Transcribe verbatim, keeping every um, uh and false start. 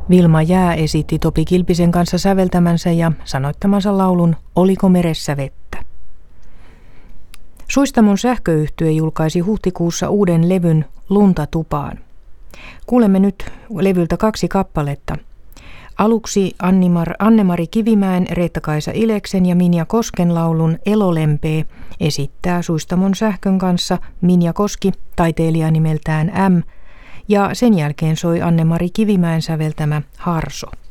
Vilma Jää esitti Topi Kilpisen kanssa säveltämänsä ja sanoittamansa laulun Oliko meressä vettä. Suistamon sähköyhtye julkaisi huhtikuussa uuden levyn Lunta tupaan. Kuulemme nyt levyltä kaksi kappaletta. Aluksi Annimar, Anne-Mari Kivimäen, Reetta-Kaisa Ileksen ja Minja Kosken laulun Elolempee esittää Suistamon sähkön kanssa Minja Koski, taiteilija nimeltään M, ja sen jälkeen soi Anne-Mari Kivimäen säveltämä Harso.